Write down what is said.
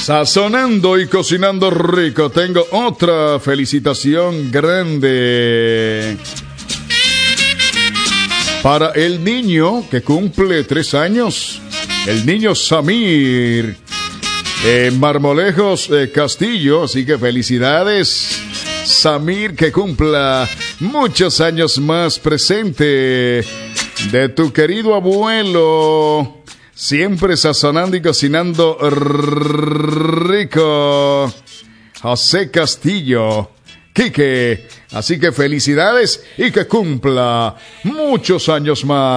Sazonando y cocinando rico. Tengo otra felicitación grande para el niño que cumple 3 años. El niño Samir Marmolejos Castillo. Así que felicidades, Samir, que cumpla muchos años más, presente de tu querido abuelo, siempre sazonando y cocinando rico, José Castillo, Quique. Así que felicidades y que cumpla muchos años más.